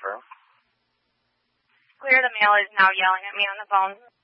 through. Clear, the male is now yelling at me on the phone.